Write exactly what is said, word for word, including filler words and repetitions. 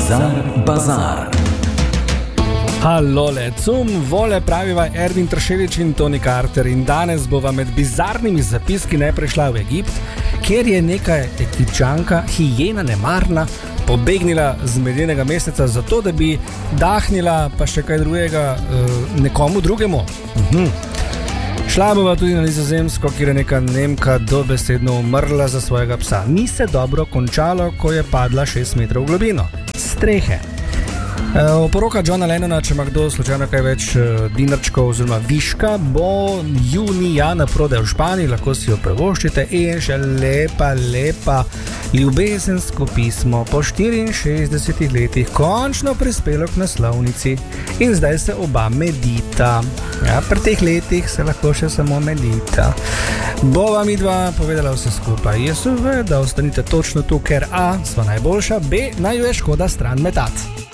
Bizar Bazar. Halole, cum vole praviva Ervin Trševič in Toni Carter in danes bova med bizarnimi zapiski najprej šla v Egipt, kjer je neka Egipčanka, hijena nemarna, pobegnila z medenega meseca zato, da bi dahnila pa še kaj drugega nekomu drugemu. Mhm. Šla bova tudi na Nizozemsko, kjer je neka Nemka dobesedno umrla za svojega psa. Ni se dobro končalo, ko je padla šest metrov v globino. Strehe. Oporoka Johna Lennona, če ima kdo slučajno kaj več dinarčkov oziroma viška, bo junija na prodaj v Španiji, lahko si jo privoščite in še lepa, lepa ljubezensko pismo po štiriinšestdesetih letih končno prispelo k naslovnici in zdaj se oba medita. Ja, pri teh letih se lahko še samo medita. Bova mi dva povedala vse skupaj. Jaz ve, da ostanite točno tu, ker A, sva najboljša, B, naj jo je škoda stran metati.